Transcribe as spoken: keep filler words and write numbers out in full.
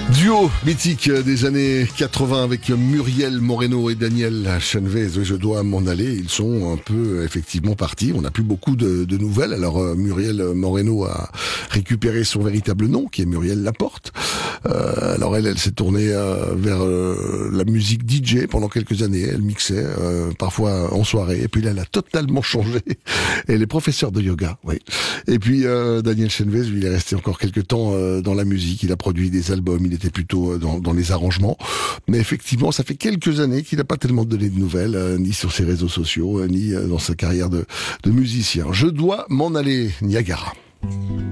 Duo mythique des années quatre-vingts avec Muriel Moreno et Daniel Chenvez. Je dois m'en aller. Ils sont un peu effectivement partis. On n'a plus beaucoup de, de nouvelles. Alors euh, Muriel Moreno a récupéré son véritable nom, qui est Muriel Laporte. Euh, alors elle, elle s'est tournée euh, vers euh, la musique D J pendant quelques années. Elle mixait euh, parfois en soirée. Et puis là, elle a totalement changé. Elle est professeure de yoga. Oui. Et puis euh, Daniel Chenvez, lui, il est resté encore quelques temps euh, dans la musique. Il a produit des albums. Il était plutôt dans, dans les arrangements. Mais effectivement, ça fait quelques années qu'il n'a pas tellement donné de nouvelles, euh, ni sur ses réseaux sociaux, euh, ni euh, dans sa carrière de, de musicien. Je dois m'en aller, Niagara.